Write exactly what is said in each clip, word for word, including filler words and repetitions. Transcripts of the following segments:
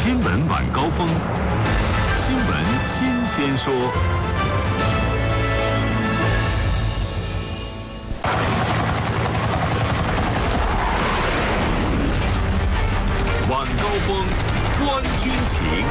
新闻晚高峰，新闻新鲜说。晚高峰，观军情。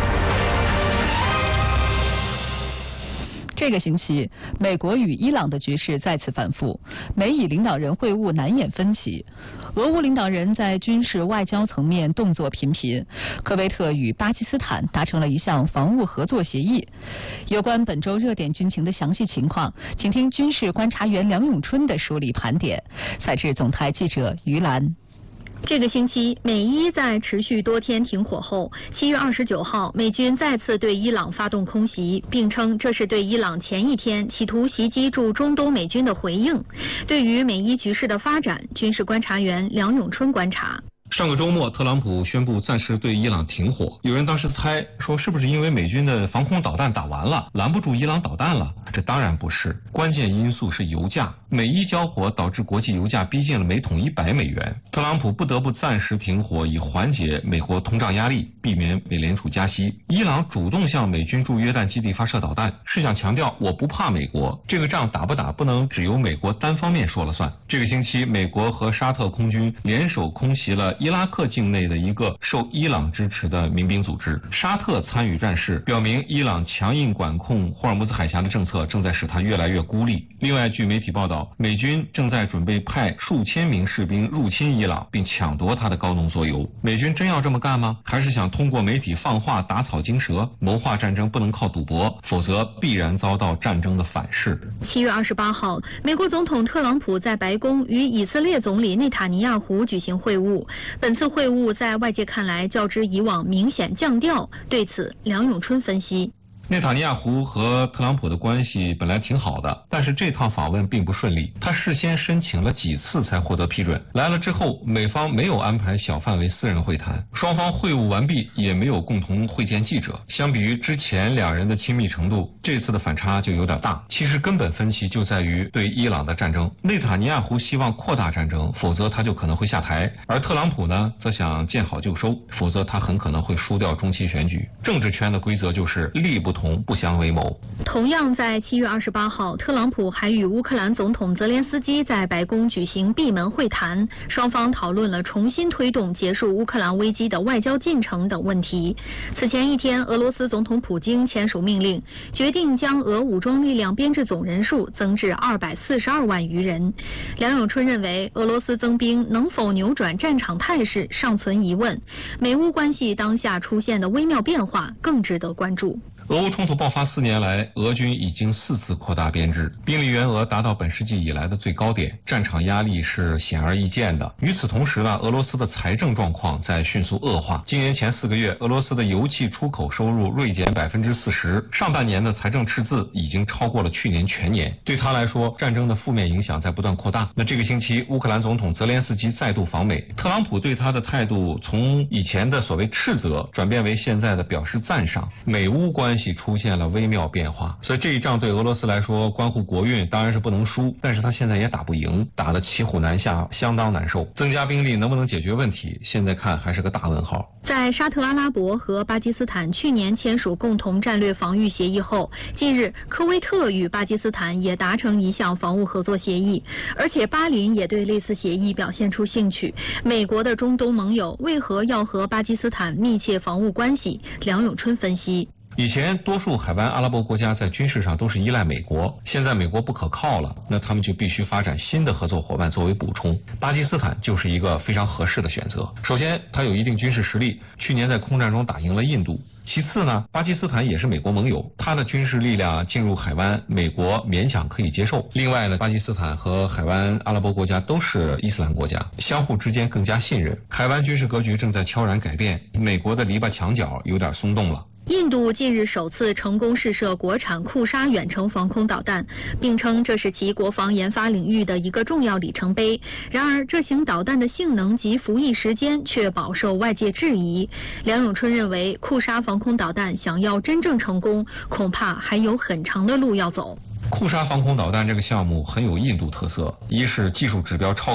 这个星期，美国与伊朗的局势再次反复，美以领导人会晤难掩分歧。俄乌领导人在军事外交层面动作频频。科威特与巴基斯坦达成了一项防务合作协议。有关本周热点军情的详细情况，请听军事观察员梁永春的梳理盘点。采制总台记者于兰。 这个星期，美伊在持续多天停火后，七月二十九号，美军再次对伊朗发动空袭，并称这是对伊朗前一天企图袭击驻中东美军的回应。对于美伊局势的发展，军事观察员梁永春观察。 上个周末，特朗普宣布暂时对伊朗停火。有人当时猜说，是不是因为美军的防空导弹打完了，拦不住伊朗导弹了？这当然不是，关键因素是油价。美伊交火导致国际油价逼近了每桶一百美元，特朗普不得不暂时停火，以缓解美国通胀压力，避免美联储加息。伊朗主动向美军驻约旦基地发射导弹，是想强调我不怕美国，这个仗打不打不能只由美国单方面说了算。这个星期，美国和沙特空军联手空袭了伊拉克境内的一个受伊朗支持的民兵组织，沙特参与战事，表明伊朗强硬管控霍尔木兹海峡的政策正在使它越来越孤立。另外，据媒体报道，美军正在准备派数千名士兵入侵伊朗，并抢夺它的高浓缩铀。美军真要这么干吗？还是想通过媒体放话打草惊蛇？谋划战争不能靠赌博，否则必然遭到战争的反噬。 七月二十八号，美国总统特朗普在白宫与以色列总理内塔尼亚胡举行会晤。本次会晤在外界看来较之以往明显降调，对此梁永春分析。 内塔尼亚胡和特朗普的关系本来挺好的，但是这趟访问并不顺利。他事先申请了几次才获得批准，来了之后，美方没有安排小范围私人会谈，双方会晤完毕也没有共同会见记者。相比于之前两人的亲密程度，这次的反差就有点大。其实根本分歧就在于对伊朗的战争。内塔尼亚胡希望扩大战争，否则他就可能会下台；而特朗普呢，则想见好就收，否则他很可能会输掉中期选举。政治圈的规则就是利不同不相为谋。 同样在七月二十八号，特朗普还与乌克兰总统泽连斯基在白宫举行闭门会谈，双方讨论了重新推动结束乌克兰危机的外交进程等问题。此前一天，俄罗斯总统普京签署命令，决定将俄武装力量编制总人数增至二百四十二万余人。梁永春认为，俄罗斯增兵能否扭转战场态势尚存疑问，美乌关系当下出现的微妙变化更值得关注。 俄乌冲突爆发四年来，俄军已经四次扩大编制，兵力员额达到本世纪以来的最高点，战场压力是显而易见的。与此同时呢，俄罗斯的财政状况在迅速恶化。今年前四个月，俄罗斯的油气出口收入锐减百分之四十，上半年的财政赤字已经超过了去年全年。对他来说，战争的负面影响在不断扩大。那这个星期，乌克兰总统泽连斯基再度访美，特朗普对他的态度从以前的所谓斥责，转变为现在的表示赞赏。美乌关系出现了微妙变化，所以这一仗对俄罗斯来说关乎国运，当然是不能输，但是他现在也打不赢，打得骑虎难下，相当难受。增加兵力能不能解决问题，现在看还是个大问号。 在沙特阿拉伯和巴基斯坦去年签署共同战略防御协议后，近日科威特与巴基斯坦也达成一项防务合作协议，而且巴林也对类似协议表现出兴趣。美国的中东盟友为何要和巴基斯坦密切防务关系？梁永春分析。 以前多数海湾阿拉伯国家在军事上都是依赖美国，现在美国不可靠了，那他们就必须发展新的合作伙伴作为补充。巴基斯坦就是一个非常合适的选择。首先，它有一定军事实力，去年在空战中打赢了印度。其次呢，巴基斯坦也是美国盟友，它的军事力量进入海湾，美国勉强可以接受。另外呢，巴基斯坦和海湾阿拉伯国家都是伊斯兰国家，相互之间更加信任。海湾军事格局正在悄然改变，美国的篱笆墙角有点松动了。 印度近日首次成功试射国产库沙远程防空导弹，并称这是其国防研发领域的一个重要里程碑。然而，这型导弹的性能及服役时间却饱受外界质疑。梁永春认为，库沙防空导弹想要真正成功，恐怕还有很长的路要走。 库沙防空导弹这个项目很有印度特色，一是技术指标超高，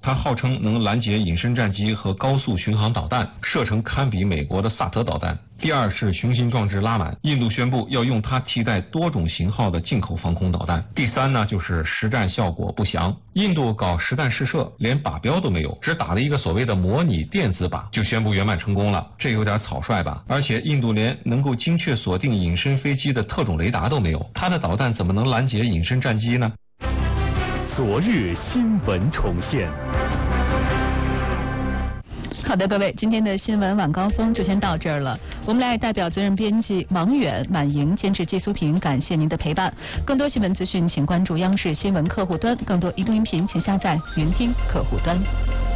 它号称能拦截隐身战机和高速巡航导弹，射程堪比美国的萨德导弹。第二是雄心壮志拉满，印度宣布要用它替代多种型号的进口防空导弹。第三呢，就是实战效果不详，印度搞实弹试射，连靶标都没有，只打了一个所谓的模拟电子靶，就宣布圆满成功了，这有点草率吧？而且印度连能够精确锁定隐身飞机的特种雷达都没有，它的导弹怎么能拦截隐身战机呢？ 昨日新闻重现。 好的，各位，今天的新闻晚高峰就先到这儿了。我们来代表责任编辑王远、满莹，监制季苏平，感谢您的陪伴。更多新闻资讯，请关注央视新闻客户端；更多移动音频，请下载云听客户端。